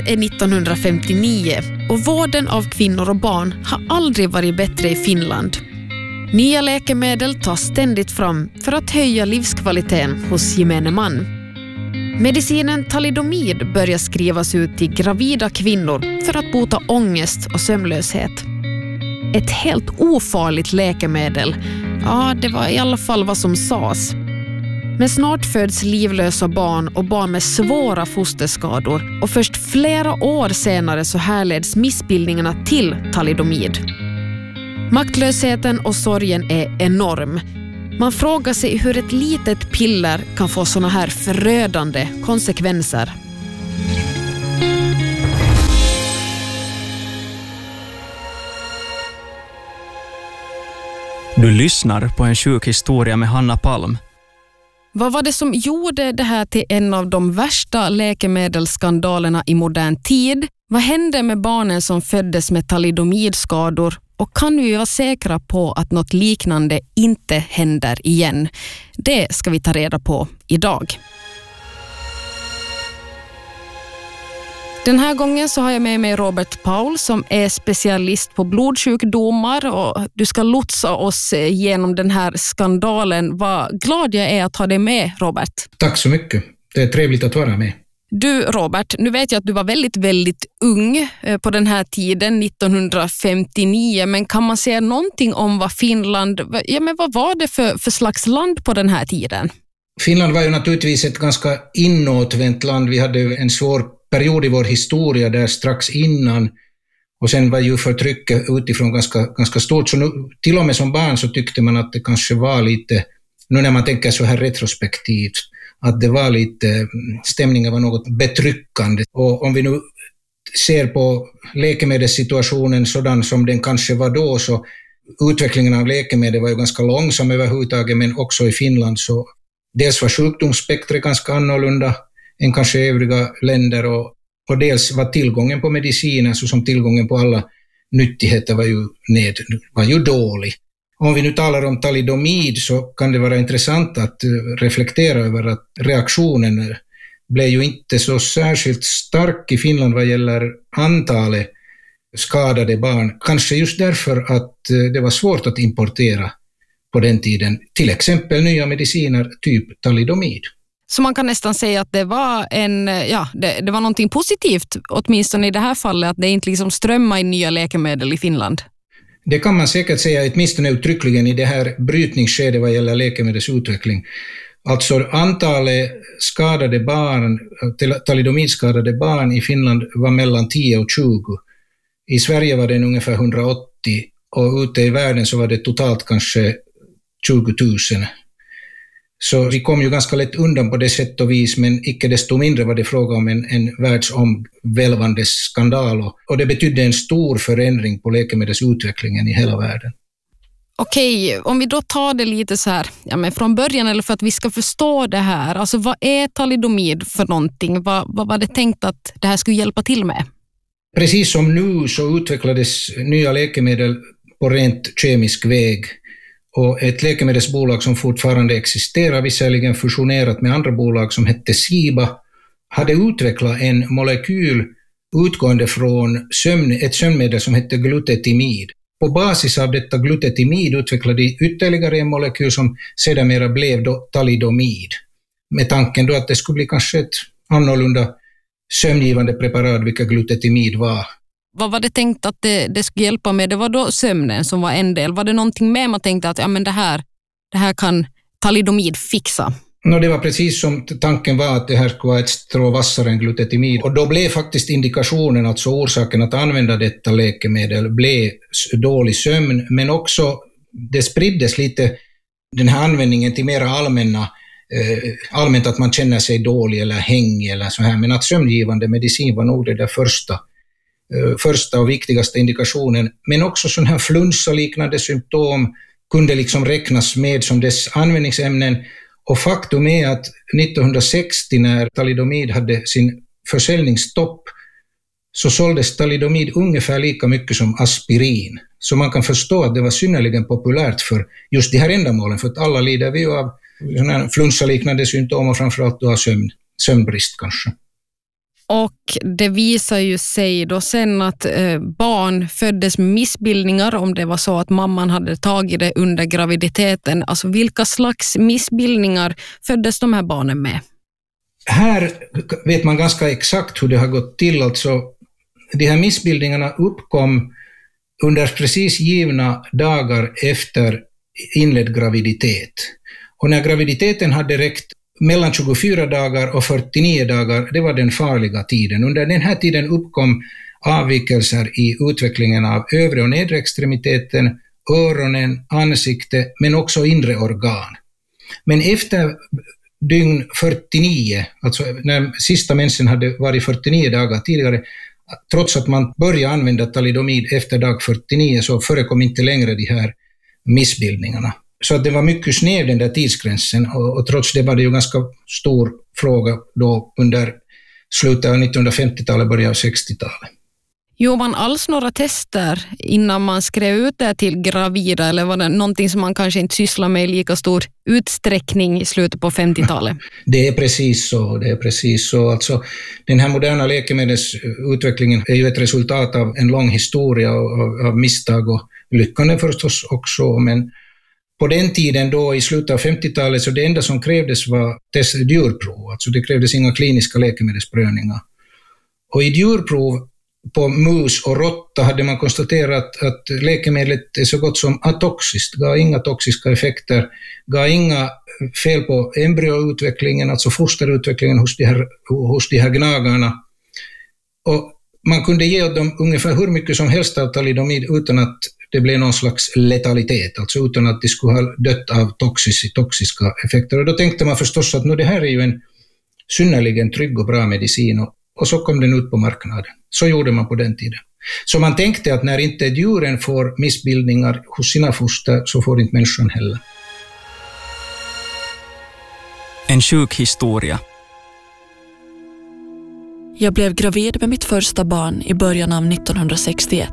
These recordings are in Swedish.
är 1959 och vården av kvinnor och barn har aldrig varit bättre i Finland. Nya läkemedel tas ständigt fram för att höja livskvaliteten hos gemene man. Medicinen thalidomid börjar skrivas ut till gravida kvinnor för att bota ångest och sömnlöshet. Ett helt ofarligt läkemedel. Ja, det var i alla fall vad som sades. Men snart föds livlösa barn och barn med svåra fosterskador. Och först flera år senare så härleds missbildningarna till thalidomid. Maktlösheten och sorgen är enorm. Man frågar sig hur ett litet piller kan få såna här förödande konsekvenser. Du lyssnar på en sjuk historia med Hanna Palm. Vad var det som gjorde det här till en av de värsta läkemedelsskandalerna i modern tid? Vad hände med barnen som föddes med thalidomidskador? Och kan vi vara säkra på att något liknande inte händer igen? Det ska vi ta reda på idag. Den här gången så har jag med mig Robert Paul som är specialist på blodsjukdomar och du ska lotsa oss genom den här skandalen. Vad glad jag är att ha dig med, Robert. Tack så mycket. Det är trevligt att vara med. Du, Robert, nu vet jag att du var väldigt, väldigt ung på den här tiden, 1959. Men kan man säga någonting om vad Finland, vad var det för slags land på den här tiden? Finland var ju naturligtvis ett ganska inåtvänt land. Vi hade en svår period i vår historia där strax innan. Och sen var ju förtrycket utifrån ganska stort. Så nu, till och med som barn så tyckte man att det kanske var lite, nu när man tänker så här retrospektivt, att det var lite, stämningen var något betryckande. Och om vi nu ser på läkemedelssituationen sådan som den kanske var då, så utvecklingen av läkemedel var ju ganska långsam överhuvudtaget, men också i Finland så dels var sjukdomsspektret ganska annorlunda än kanske övriga länder och dels var tillgången på mediciner, så som tillgången på alla nyttigheter var ju dålig. Om vi nu talar om thalidomid så kan det vara intressant att reflektera över att reaktionen blev ju inte så särskilt stark i Finland vad gäller antalet skadade barn. Kanske just därför att det var svårt att importera på den tiden till exempel nya mediciner typ thalidomid. Så man kan nästan säga att det var det var någonting positivt, åtminstone i det här fallet, att det inte liksom strömmar i nya läkemedel i Finland. Det kan man säkert säga, åtminstone uttryckligen i det här brytningsskedet vad gäller läkemedelsutveckling. Alltså antalet skadade barn, thalidomidskadade barn i Finland var mellan 10 och 20. I Sverige var det ungefär 180 och ute i världen så var det totalt kanske 20 000. Så vi kom ju ganska lätt undan på det sätt och vis, men icke desto mindre var det fråga om en världsomvälvande skandal och det betydde en stor förändring på läkemedelsutvecklingen i hela världen. Okej, om vi då tar det lite så här, från början, eller för att vi ska förstå det här. Alltså vad är thalidomid för någonting? Vad var det tänkt att det här skulle hjälpa till med? Precis som nu så utvecklades nya läkemedel på rent kemisk väg. Och ett läkemedelsbolag som fortfarande existerar, visserligen fusionerat med andra bolag som hette Ciba, hade utvecklat en molekyl utgående från ett sömnmedel som hette glutetimid. På basis av detta glutetimid utvecklade de ytterligare en molekyl som sedermera blev då thalidomid. Med tanken då att det skulle bli kanske ett annorlunda sömngivande preparat, vilka glutetimid var. Vad var det tänkt att det skulle hjälpa med? Det var då sömnen som var en del. Var det någonting med man tänkte att det här kan thalidomid fixa? Det var precis som tanken var, att det här skulle vara ett strå vassare än glutetimid. Och då blev faktiskt indikationen, alltså orsaken att använda detta läkemedel, blev dålig sömn. Men också det spriddes lite den här användningen till mera allmänt att man känner sig dålig eller hängig eller så här. Men att sömngivande medicin var nog det där första och viktigaste indikationen. Men också sån här flunsa-liknande symptom kunde liksom räknas med som dess användningsämnen. Och faktum är att 1960 när thalidomid hade sin försäljningsstopp så såldes thalidomid ungefär lika mycket som aspirin. Så man kan förstå att det var synnerligen populärt för just de här ändamålen, för att alla lider vi av såna här flunsa-liknande symptom och framförallt då av sömnbrist kanske. Och det visar ju sig då sen att barn föddes med missbildningar, om det var så att mamman hade tagit det under graviditeten. Alltså vilka slags missbildningar föddes de här barnen med? Här vet man ganska exakt hur det har gått till. Alltså, de här missbildningarna uppkom under precis givna dagar efter inledd graviditet. Och när graviditeten hade räckt mellan 24 dagar och 49 dagar, det var den farliga tiden. Under den här tiden uppkom avvikelser i utvecklingen av övre och nedre extremiteten, öronen, ansikte, men också inre organ. Men efter dygn 49, alltså när sista mensen hade varit 49 dagar tidigare, trots att man började använda thalidomid efter dag 49, så förekom inte längre de här missbildningarna. Så att det var mycket sned den där tidsgränsen, och trots det var det ju ganska stor fråga då under slutet av 1950-talet, början av 60-talet. Gjorde man alls några tester innan man skrev ut det till gravida, eller var det någonting som man kanske inte sysslar med i lika stor utsträckning i slutet på 50-talet? Det är precis så. Alltså, den här moderna läkemedelsutvecklingen är ju ett resultat av en lång historia av misstag och lyckande förstås också, men på den tiden då i slutet av 50-talet, så det enda som krävdes var djurprov. Alltså det krävdes inga kliniska läkemedelsprövningar. Och i djurprov på mus och råtta hade man konstaterat att läkemedlet är så gott som atoxiskt, gav inga toxiska effekter, gav inga fel på embryoutvecklingen, alltså fosterutvecklingen hos de här gnagarna. Och man kunde ge dem ungefär hur mycket som helst av thalidomid utan att det blev någon slags letalitet, alltså utan att de skulle ha dött av toxiska effekter. Och då tänkte man förstås att det här är ju en synnerligen trygg och bra medicin, och så kom den ut på marknaden. Så gjorde man på den tiden. Så man tänkte att när inte djuren får missbildningar hos sina foster, så får inte människan heller. En sjuk historia. Jag blev gravid med mitt första barn i början av 1961.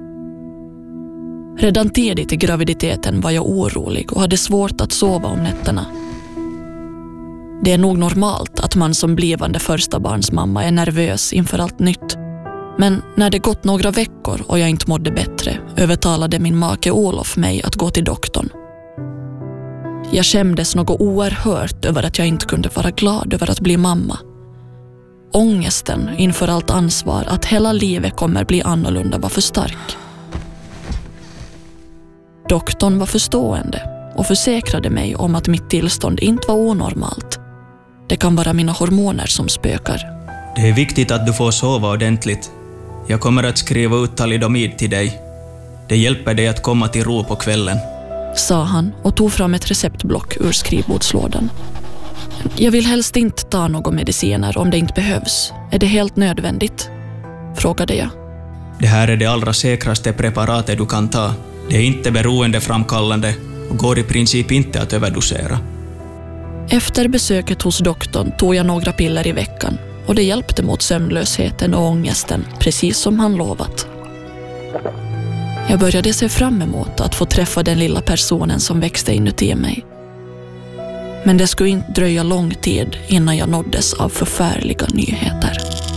Redan tidigt i graviditeten var jag orolig och hade svårt att sova om nätterna. Det är nog normalt att man som blivande första barns mamma är nervös inför allt nytt. Men när det gått några veckor och jag inte mådde bättre, övertalade min make Olof mig att gå till doktorn. Jag skämdes något oerhört över att jag inte kunde vara glad över att bli mamma. Ångesten inför allt ansvar att hela livet kommer bli annorlunda var för stark. Doktorn var förstående och försäkrade mig om att mitt tillstånd inte var onormalt. Det kan vara mina hormoner som spökar. Det är viktigt att du får sova ordentligt. Jag kommer att skriva ut thalidomid till dig. Det hjälper dig att komma till ro på kvällen, sa han och tog fram ett receptblock ur skrivbordslådan. Jag vill helst inte ta några mediciner om det inte behövs. Är det helt nödvändigt? Frågade jag. Det här är det allra säkraste preparatet du kan ta. Det är inte beroendeframkallande och går i princip inte att överdosera. Efter besöket hos doktorn tog jag några piller i veckan och det hjälpte mot sömnlösheten och ångesten, precis som han lovat. Jag började se fram emot att få träffa den lilla personen som växte inuti mig. Men det skulle inte dröja lång tid innan jag nåddes av förfärliga nyheter.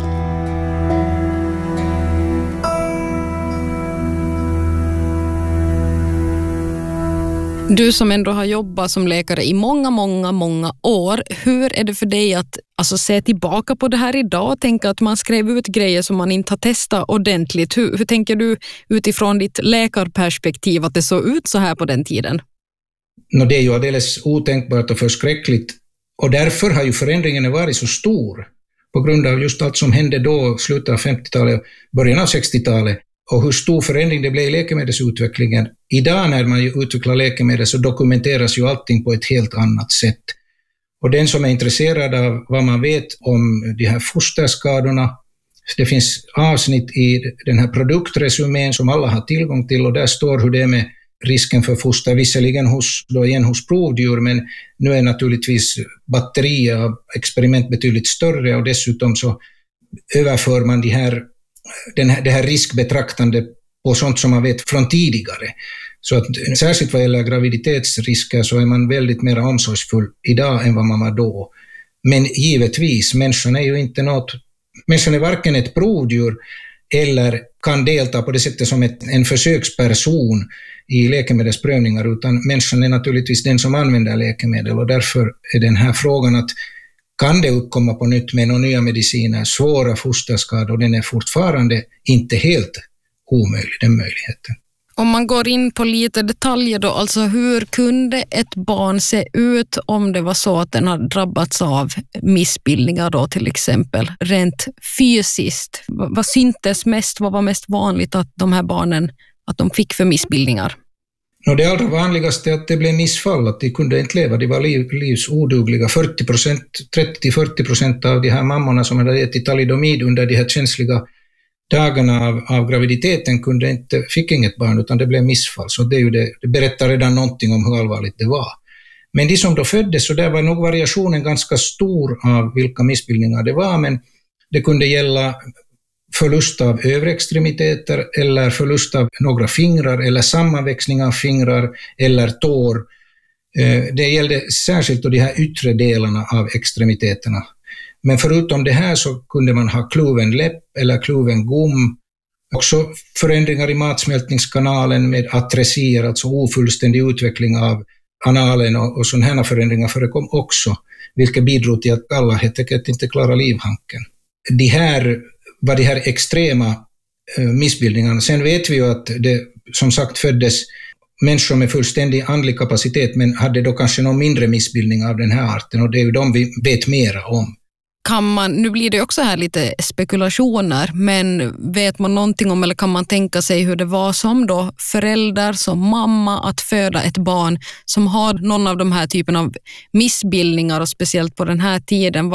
Du som ändå har jobbat som läkare i många år, hur är det för dig att se tillbaka på det här idag och tänka att man skrev ut grejer som man inte har testat ordentligt? Hur tänker du utifrån ditt läkarperspektiv att det såg ut så här på den tiden? Det är ju alldeles otänkbart och förskräckligt, och därför har ju förändringen varit så stor på grund av just allt som hände då, slutet av 50-talet, början av 60-talet, och hur stor förändring det blev i läkemedelsutvecklingen. Idag när man ju utvecklar läkemedel så dokumenteras ju allting på ett helt annat sätt. Och den som är intresserad av vad man vet om de här fosterskadorna, det finns avsnitt i den här produktresumén som alla har tillgång till, och där står hur det är med risken för foster, visserligen hos provdjur, men nu är naturligtvis batterier av experiment betydligt större, och dessutom så överför man det här riskbetraktande på sånt som man vet från tidigare. Så att särskilt vad gäller graviditetsrisker så är man väldigt mer omsorgsfull idag än vad man var då. Men givetvis, människan är ju inte något Människan är varken ett provdjur eller kan delta på det sättet som en försöksperson i läkemedelsprövningar, utan människan är naturligtvis den som använder läkemedel, och därför är den här frågan att kan det uppkomma på nytt med några nya mediciner, svåra fosterskador, den är fortfarande inte helt omöjlig, den möjligheten. Om man går in på lite detaljer då, alltså hur kunde ett barn se ut om det var så att den har drabbats av missbildningar då till exempel, rent fysiskt? Vad syntes mest, vad var mest vanligt att de här barnen, att de fick för missbildningar? Det allra vanligaste är att det blev missfall, att de kunde inte leva, de var livsodugliga. 30-40% av de här mammorna som hade ätit thalidomid under de här känsliga dagarna av graviditeten fick inget barn, utan det blev missfall. Så det berättar redan någonting om hur allvarligt det var. Men de som då föddes, så där var nog variationen ganska stor av vilka missbildningar det var, men det kunde gälla förlust av övre extremiteter eller förlust av några fingrar eller sammanväxning av fingrar eller tår. Det gällde särskilt då de här yttre delarna av extremiteterna. Men förutom det här så kunde man ha kluven läpp eller kluven gom. Också förändringar i matsmältningskanalen med atresier, alltså ofullständig utveckling av analen och sådana här förändringar förekom också, vilket bidrog till att alla helt enkelt inte klarade livhanken. De här extrema missbildningarna. Sen vet vi ju att det som sagt föddes människor med fullständig andlig kapacitet, men hade då kanske någon mindre missbildning av den här arten, och det är ju de vi vet mera om. Nu blir det också här lite spekulationer, men vet man någonting om, eller kan man tänka sig hur det var som då förälder, som mamma, att föda ett barn som har någon av de här typen av missbildningar, och speciellt på den här tiden?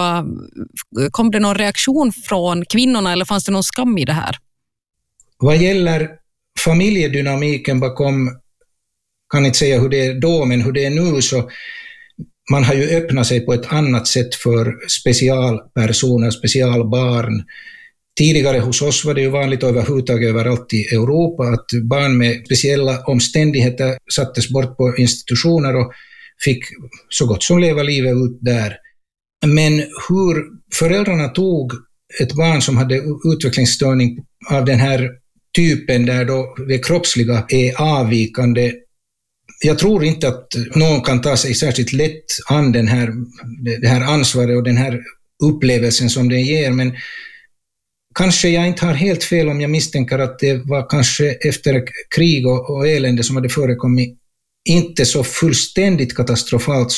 Kom det någon reaktion från kvinnorna eller fanns det någon skam i det här? Vad gäller familjedynamiken bakom, kan inte säga hur det är då, men hur det är nu, så man har ju öppnat sig på ett annat sätt för specialpersoner, specialbarn. Tidigare hos oss var det ju vanligt överhuvudtaget överallt i Europa att barn med speciella omständigheter sattes bort på institutioner och fick så gott som leva livet ut där. Men hur föräldrarna tog ett barn som hade utvecklingsstörning av den här typen där då det kroppsliga är avvikande, jag tror inte att någon kan ta sig särskilt lätt an det här ansvaret och den här upplevelsen som det ger, men kanske jag inte har helt fel om jag misstänker att det var kanske efter krig och elände som hade förekommit inte så fullständigt katastrofalt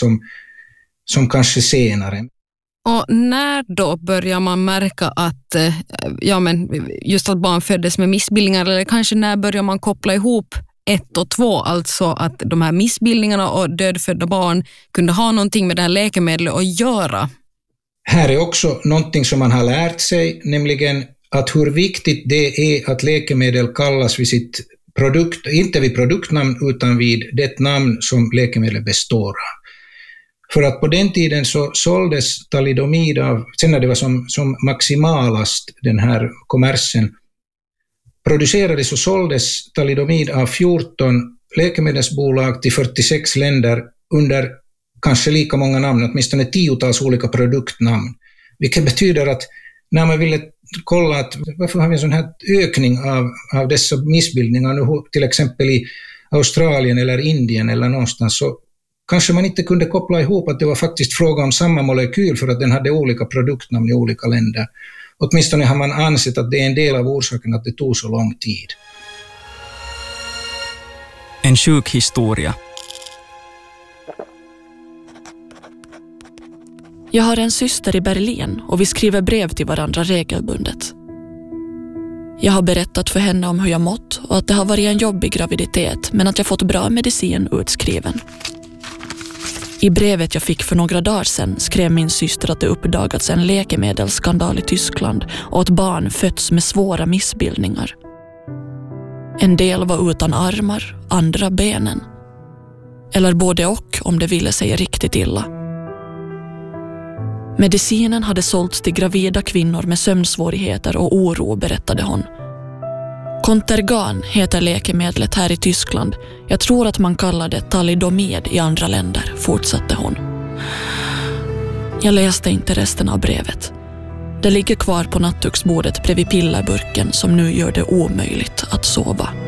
som kanske senare. Och när då börjar man märka att just att barn föddes med missbildningar, eller kanske när börjar man koppla ihop 1 och 2, alltså att de här missbildningarna och dödfödda barn kunde ha någonting med det här läkemedlet att göra? Här är också någonting som man har lärt sig, nämligen att hur viktigt det är att läkemedel kallas vid sitt produkt, inte vid produktnamn utan vid det namn som läkemedlet består av. För att på den tiden så såldes thalidomid sen när det var som maximalast, den här kommersen, producerades och såldes thalidomid av 14 läkemedelsbolag till 46 länder under kanske lika många namn, åtminstone 10-tals olika produktnamn. Vilket betyder att när man ville kolla att varför har vi en sån här ökning av dessa missbildningar nu, till exempel i Australien eller Indien eller någonstans, så kanske man inte kunde koppla ihop att det var faktiskt fråga om samma molekyl för att den hade olika produktnamn i olika länder. Åtminstone har man ansett att det är en del av orsaken att det tog så lång tid. En sjuk historia. Jag har en syster i Berlin och vi skriver brev till varandra regelbundet. Jag har berättat för henne om hur jag mått och att det har varit en jobbig graviditet, men att jag fått bra medicin utskriven. I brevet jag fick för några dagar sedan skrev min syster att det uppdagats en läkemedelsskandal i Tyskland och att barn fötts med svåra missbildningar. En del var utan armar, andra benen. Eller både och om det ville sig riktigt illa. Medicinen hade sålts till gravida kvinnor med sömnsvårigheter och oro, berättade hon. Contergan heter läkemedlet här i Tyskland. Jag tror att man kallar det thalidomid i andra länder, fortsatte hon. Jag läste inte resten av brevet. Det ligger kvar på nattduksbordet bredvid pillerburken som nu gör det omöjligt att sova.